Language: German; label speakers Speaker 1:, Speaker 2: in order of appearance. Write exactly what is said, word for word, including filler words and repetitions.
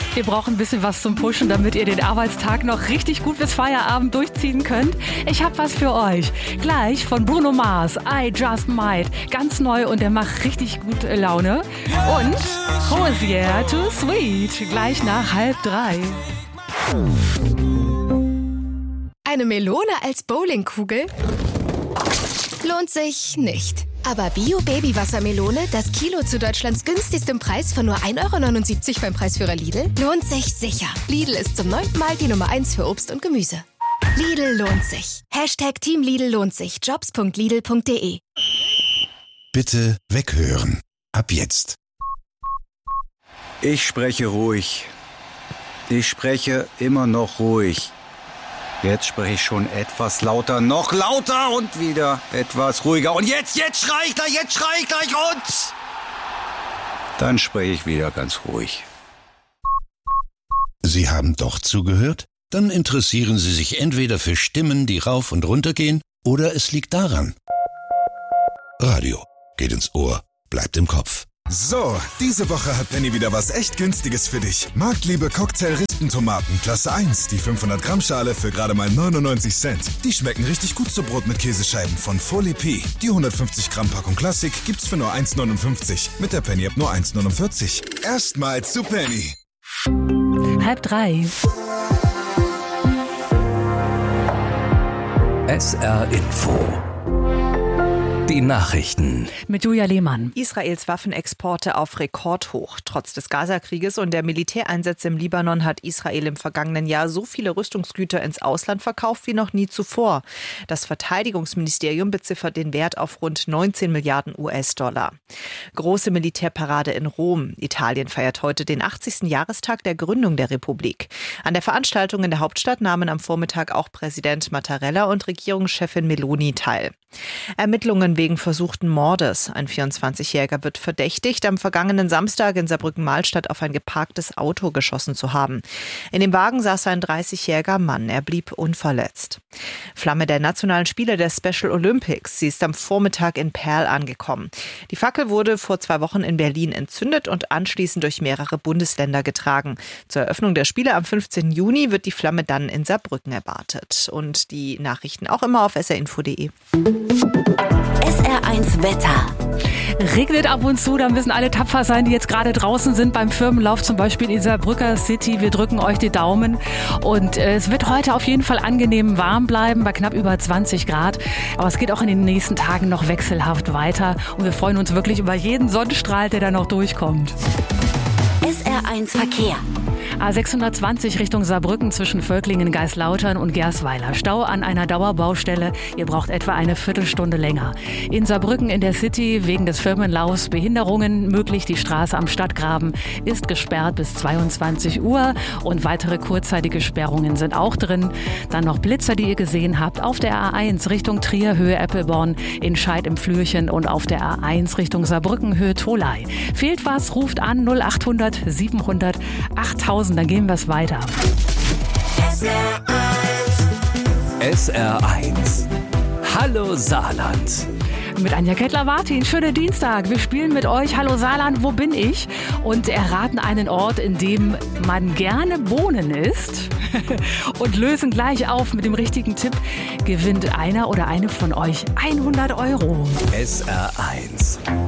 Speaker 1: Ihr braucht ein bisschen was zum Pushen, damit ihr den Arbeitstag noch richtig gut bis Feierabend durchziehen könnt. Ich habe was für euch. Gleich von Bruno Mars, I Just Might. Ganz neu und der macht richtig gut Laune. Und Hosier Too Sweet. Gleich nach halb drei.
Speaker 2: Eine Melone als Bowlingkugel? Lohnt sich nicht. Aber Bio-Baby-Wassermelone, das Kilo zu Deutschlands günstigstem Preis von nur ein Euro neunundsiebzig beim Preisführer Lidl, lohnt sich sicher. Lidl ist zum neunten Mal die Nummer eins für Obst und Gemüse. Lidl lohnt sich. Hashtag Team Lidl lohnt sich. Jobs punkt lidl punkt de.
Speaker 3: Bitte weghören. Ab jetzt.
Speaker 4: Ich spreche ruhig. Ich spreche immer noch ruhig. Jetzt spreche ich schon etwas lauter, noch lauter und wieder etwas ruhiger. Und jetzt, jetzt schrei ich gleich, jetzt schrei ich gleich und... Dann spreche ich wieder ganz ruhig.
Speaker 3: Sie haben doch zugehört? Dann interessieren Sie sich entweder für Stimmen, die rauf und runter gehen, oder es liegt daran. Radio geht ins Ohr, bleibt im Kopf.
Speaker 5: So, diese Woche hat Penny wieder was echt Günstiges für dich. Marktliebe Cocktail-Rispentomaten, Klasse eins, die fünfhundert Gramm Schale für gerade mal neunundneunzig Cent. Die schmecken richtig gut zu Brot mit Käsescheiben von Folie P. Die hundertfünfzig Gramm Packung Klassik gibt's für nur eins neunundfünfzig. Mit der Penny-App nur eins neunundvierzig. Erstmal zu Penny.
Speaker 1: Halb drei.
Speaker 6: S R Info. Die Nachrichten.
Speaker 1: Mit Julia Lehmann.
Speaker 7: Israels Waffenexporte auf Rekordhoch. Trotz des Gazakrieges und der Militäreinsätze im Libanon hat Israel im vergangenen Jahr so viele Rüstungsgüter ins Ausland verkauft wie noch nie zuvor. Das Verteidigungsministerium beziffert den Wert auf rund neunzehn Milliarden U S-Dollar. Große Militärparade in Rom. Italien feiert heute den achtzigsten Jahrestag der Gründung der Republik. An der Veranstaltung in der Hauptstadt nahmen am Vormittag auch Präsident Mattarella und Regierungschefin Meloni teil. Ermittlungen wegen versuchten Mordes. Ein vierundzwanzigjähriger wird verdächtigt, am vergangenen Samstag in Saarbrücken-Mahlstadt auf ein geparktes Auto geschossen zu haben. In dem Wagen saß ein dreißigjähriger Mann. Er blieb unverletzt. Flamme der nationalen Spiele der Special Olympics. Sie ist am Vormittag in Perl angekommen. Die Fackel wurde vor zwei Wochen in Berlin entzündet und anschließend durch mehrere Bundesländer getragen. Zur Eröffnung der Spiele am fünfzehnten Juni wird die Flamme dann in Saarbrücken erwartet. Und die Nachrichten auch immer auf s r info punkt de.
Speaker 8: S R eins Wetter.
Speaker 1: Regnet ab und zu, da müssen alle tapfer sein, die jetzt gerade draußen sind beim Firmenlauf, zum Beispiel in Saarbrücker City. Wir drücken euch die Daumen. Und äh, es wird heute auf jeden Fall angenehm warm bleiben, bei knapp über zwanzig Grad. Aber es geht auch in den nächsten Tagen noch wechselhaft weiter. Und wir freuen uns wirklich über jeden Sonnenstrahl, der da noch durchkommt.
Speaker 8: S R eins Verkehr.
Speaker 1: A sechshundertzwanzig Richtung Saarbrücken zwischen Völklingen, Geislauthern und Gersweiler. Stau an einer Dauerbaustelle. Ihr braucht etwa eine Viertelstunde länger. In Saarbrücken in der City wegen des Firmenlaufs Behinderungen möglich. Die Straße am Stadtgraben ist gesperrt bis zweiundzwanzig Uhr und weitere kurzzeitige Sperrungen sind auch drin. Dann noch Blitzer, die ihr gesehen habt. Auf der A eins Richtung Trier, Höhe Eppelborn, in Scheid im Flürchen und auf der A eins Richtung Saarbrücken, Höhe Tholey. Fehlt was? Ruft an null achthundert siebenhundert achttausend. Dann gehen wir es weiter.
Speaker 6: S R eins. Hallo Saarland.
Speaker 1: Mit Anja Kettler-Martin. Schönen Dienstag. Wir spielen mit euch Hallo Saarland, wo bin ich? Und erraten einen Ort, in dem man gerne Bohnen isst. Und lösen gleich auf mit dem richtigen Tipp. Gewinnt einer oder eine von euch hundert Euro.
Speaker 6: S R eins.